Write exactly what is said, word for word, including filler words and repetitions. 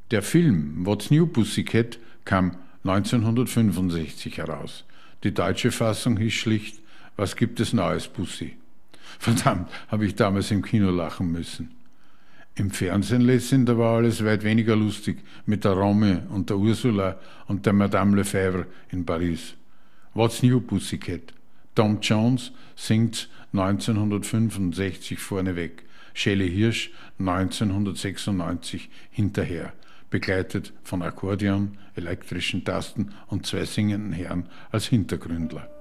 Der Film What's New Pussycat kam neunzehnhundertfünfundsechzig heraus. Die deutsche Fassung hieß schlicht Was gibt es Neues, Pussy? Verdammt, habe ich damals im Kino lachen müssen. Im Fernsehen letztens, da war alles weit weniger lustig mit der Romy und der Ursula und der Madame Lefebvre in Paris. What's New, Pussycat? Tom Jones singt neunzehnhundertfünfundsechzig vorneweg, Shelley Hirsch neunzehnhundertsechsundneunzig hinterher, begleitet von Akkordeon, elektrischen Tasten und zwei singenden Herren als Hintergründler.